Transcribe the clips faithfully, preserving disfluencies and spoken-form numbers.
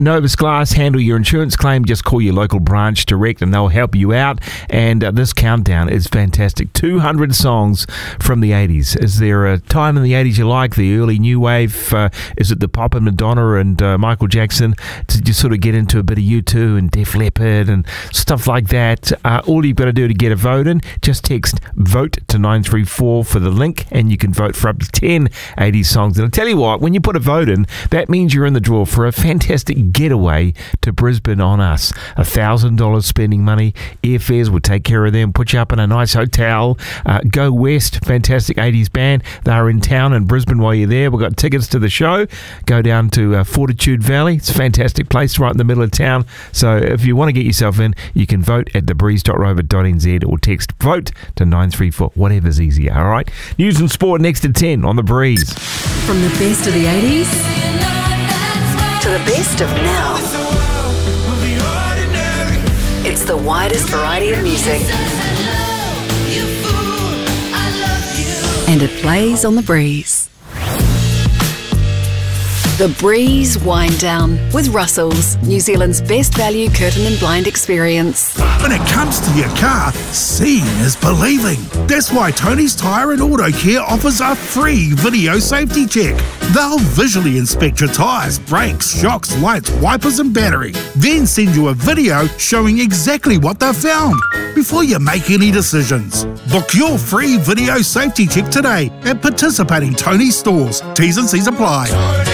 Novus Glass handle your insurance claim. Just call your local branch direct and they'll help you out. And uh, this countdown is fantastic. two hundred songs from the eighties. Is there a time in the eighties you like? The early new wave? Uh, is it the pop of Madonna and uh, Michael Jackson? To just sort of get into a bit of U two and Def Leppard and stuff like that. Uh, all you've got to do to get a vote in, just text VOTE to nine three four for the link and you can vote for up to ten eighties songs. And I'll tell you what, when you put a vote in, that means you're in the draw for a fantastic getaway to Brisbane on us. one thousand dollars spending money. Airfares will take care of them. Put you up in a nice hotel. Uh, Go West, fantastic eighties band. They're in town in Brisbane while you're there. We've got tickets to the show. Go down to uh, Fortitude Valley. It's a fantastic place right in the middle of town. So if you want to get yourself in, you can vote at the breeze dot rover dot n z or text VOTE to nine three four. Whatever's easier, all right? News and sport next to ten on The Breeze. From the best of the eighties to the best of now. It's the widest variety of music. And it plays on The Breeze. The Breeze Wind Down with Russell's, New Zealand's best value curtain and blind experience. When it comes to your car, seeing is believing. That's why Tony's Tyre and Auto Care offers a free video safety check. They'll visually inspect your tyres, brakes, shocks, lights, wipers and battery. Then send you a video showing exactly what they've found before you make any decisions. Book your free video safety check today at participating Tony's stores. T's and C's apply.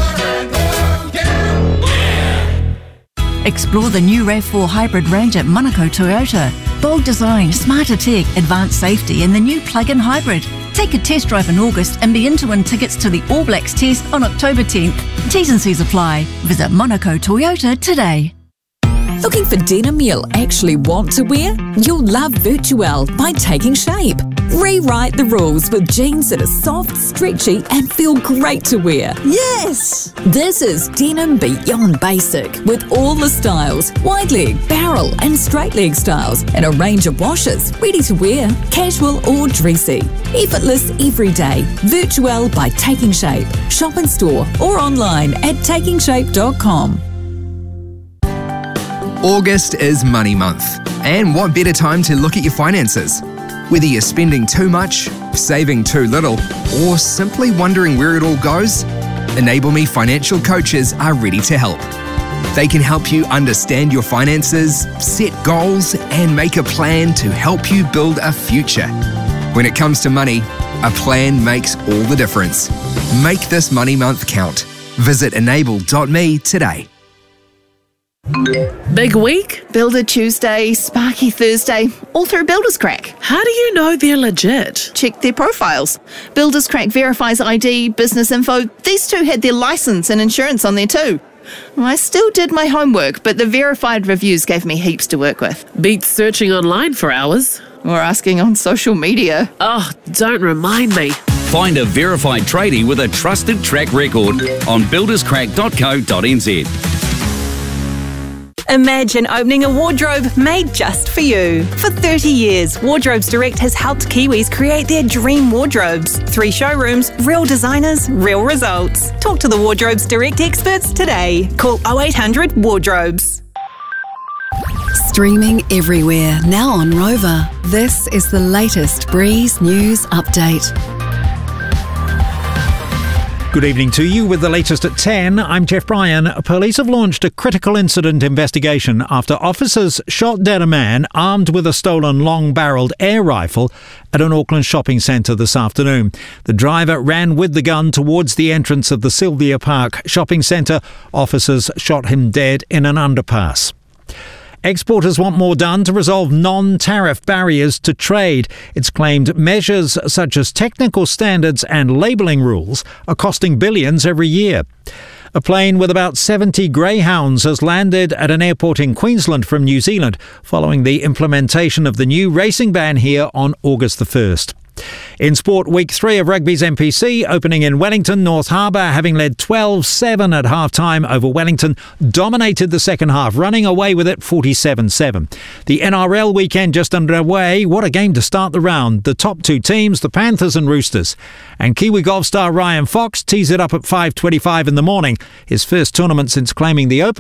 Explore the new RAV four hybrid range at Manukau Toyota. Bold design, smarter tech, advanced safety and the new plug-in hybrid. Take a test drive in August and be in to win tickets to the All Blacks test on October tenth. T's and C's apply. Visit Manukau Toyota today. Looking for denim you'll actually want to wear? You'll love Virtuel by Taking Shape. Rewrite the rules with jeans that are soft, stretchy and feel great to wear. Yes! This is denim beyond basic with all the styles, wide leg, barrel and straight leg styles and a range of washes ready to wear, casual or dressy. Effortless every day. Virtuel by Taking Shape. Shop in store or online at taking shape dot com. August is money month, and what better time to look at your finances? Whether you're spending too much, saving too little, or simply wondering where it all goes, Enable Me financial coaches are ready to help. They can help you understand your finances, set goals, and make a plan to help you build a future. When it comes to money, a plan makes all the difference. Make this money month count. Visit enable dot me today. Big week? Builder Tuesday, Sparky Thursday, all through Builders Crack. How do you know they're legit? Check their profiles. Builders Crack verifies I D, business info. These two had their license and insurance on there too. I still did my homework, but the verified reviews gave me heaps to work with. Beats searching online for hours. Or asking on social media. Oh, don't remind me. Find a verified tradie with a trusted track record on builders crack dot co dot n z. Imagine opening a wardrobe made just for you. For thirty years, Wardrobes Direct has helped Kiwis create their dream wardrobes. Three showrooms, real designers, real results. Talk to the Wardrobes Direct experts today. Call oh eight hundred wardrobes. Streaming everywhere, now on Rover. This is the latest Breeze News Update. Good evening to you with the latest at ten. I'm Jeff Bryan. Police have launched a critical incident investigation after officers shot dead a man armed with a stolen long-barrelled air rifle at an Auckland shopping centre this afternoon. The driver ran with the gun towards the entrance of the Sylvia Park shopping centre. Officers shot him dead in an underpass. Exporters want more done to resolve non-tariff barriers to trade. It's claimed measures such as technical standards and labelling rules are costing billions every year. A plane with about seventy greyhounds has landed at an airport in Queensland from New Zealand following the implementation of the new racing ban here on August the first. In sport, week three of rugby's N P C opening in Wellington. North Harbour, having led twelve seven at half-time over Wellington, dominated the second half, running away with it forty-seven seven. The N R L weekend just underway. What a game to start the round. The top two teams, the Panthers and Roosters. And Kiwi golf star Ryan Fox tees it up at five twenty-five in the morning. His first tournament since claiming the Open